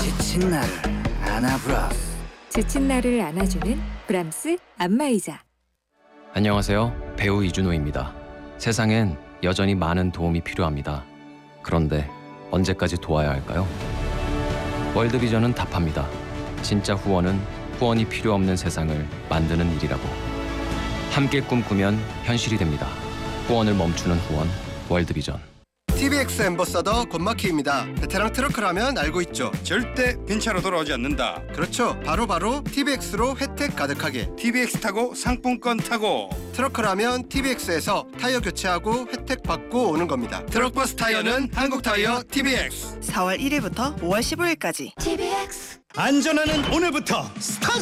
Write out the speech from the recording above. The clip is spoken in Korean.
지친 나를 안아브라스. 지친 나를 안아주는 브람스 안마의자. 안녕하세요. 배우 이준호입니다. 세상엔 여전히 많은 도움이 필요합니다. 그런데 언제까지 도와야 할까요? 월드비전은 답합니다. 진짜 후원은 후원이 필요 없는 세상을 만드는 일이라고. 함께 꿈꾸면 현실이 됩니다. 후원을 멈추는 후원, 월드비전. TBX 앰버서더 권마키입니다. 베테랑 트러커라면 알고 있죠. 절대 빈차로 돌아오지 않는다. 그렇죠. 바로 TBX로 혜택 가득하게. TBX 타고 상품권 타고 트러커라면 TBX에서 타이어 교체하고 혜택 받고 오는 겁니다. 트럭버스 타이어는 한국타이어 TBX. 4월 1일부터 5월 15일까지 안전하는 오늘부터 스타트!